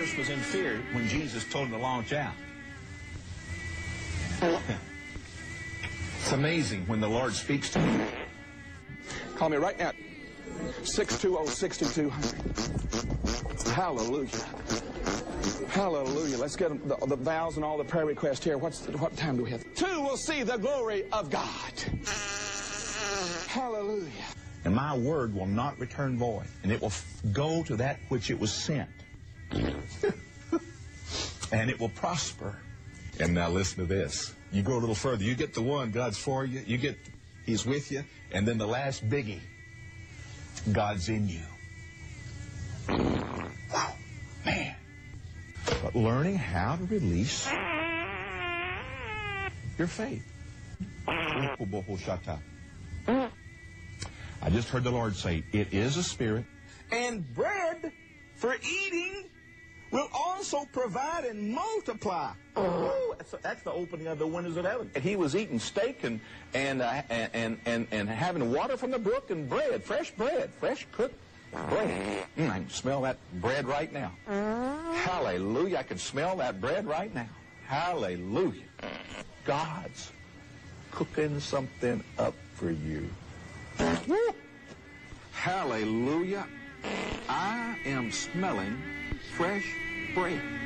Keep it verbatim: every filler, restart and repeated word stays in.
Cyrus was in fear when Jesus told him to launch out. It's amazing when the Lord speaks to you. Call me right now. six two zero, six two two zero zero. Hallelujah. Hallelujah. Let's get the, the vows and all the prayer requests here. What's the, what time do we have? Two will see the glory of God. Hallelujah. And my word will not return void, and it will f- go to that which it was sent. And it will prosper. And now listen to this. You go a little further. You get the one, God's for you. You get, He's with you. And then the last biggie, God's in you. Wow, man. But learning how to release your faith. I just heard the Lord say, it is a spirit, and bread for eating will also provide and multiply. Oh, that's, that's the opening of the windows of heaven. And he was eating steak and and, uh, and and and having water from the brook and bread, fresh bread, fresh cooked bread. Mm, I can smell that bread right now. Hallelujah! I can smell that bread right now. Hallelujah! God's cooking something up for you. Woo. Hallelujah! I am smelling fresh bread.